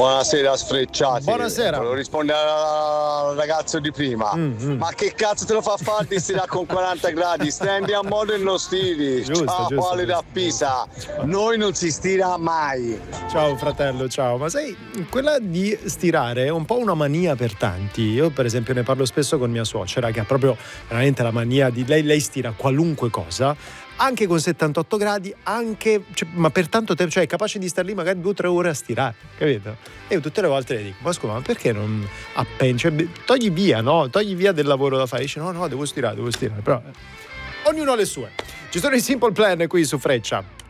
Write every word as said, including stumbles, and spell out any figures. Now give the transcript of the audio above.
Buonasera sfrecciati. Buonasera. Volevo rispondere al ragazzo di prima. Mm-hmm. Ma che cazzo te lo fa fare di stirare con quaranta gradi? Stendi a modo e non stiri. Giusto, ciao giusto, Ale da Pisa. Noi non si stira mai. Ciao fratello, ciao. Ma sai, quella di stirare è un po' una mania per tanti. Io per esempio ne parlo spesso con mia suocera, che ha proprio veramente la mania di lei, lei stira qualunque cosa, anche con settantotto gradi, anche, cioè, ma per tanto tempo, cioè è capace di star lì magari due o tre ore a stirare, capito? E io tutte le volte le dico, ma scusa, ma perché non appendi, cioè, togli via, no? Togli via del lavoro da fare. Dice, no, no, devo stirare, devo stirare, però eh, ognuno ha le sue. Ci sono i Simple Plan qui su Freccia.